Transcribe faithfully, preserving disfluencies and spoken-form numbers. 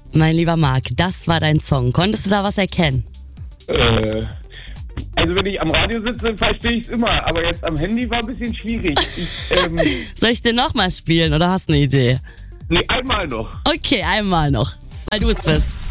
Mein lieber Marc, das war dein Song. Konntest du da was erkennen? Äh, also wenn ich am Radio sitze, verstehe ich es immer, aber jetzt am Handy war ein bisschen schwierig. Ich, ähm, Soll ich den nochmal spielen oder hast du eine Idee? nee, einmal noch. Okay, einmal noch, weil du es bist.